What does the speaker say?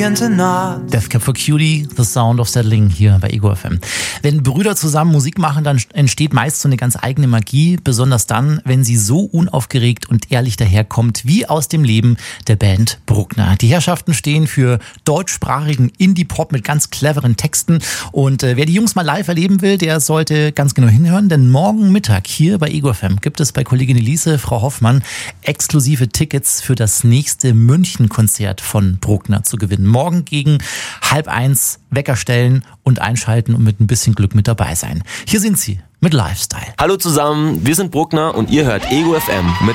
Death Cab for Cutie, The Sound of Settling hier bei Ego FM. Wenn Brüder zusammen Musik machen, dann entsteht meist so eine ganz eigene Magie, besonders dann, wenn sie so unaufgeregt und ehrlich daherkommt, wie aus dem Leben der Band Bruckner. Die Herrschaften stehen für deutschsprachigen Indie-Pop mit ganz cleveren Texten und wer die Jungs mal live erleben will, der sollte ganz genau hinhören, denn morgen Mittag hier bei Ego FM gibt es bei Kollegin Elise, Frau Hoffmann, exklusive Tickets für das nächste München-Konzert von Bruckner zu gewinnen. Morgen gegen 12:30 Wecker stellen und einschalten und mit ein bisschen Glück mit dabei sein. Hier sind sie mit Lifestyle. Hallo zusammen, wir sind Bruckner und ihr hört Ego FM mit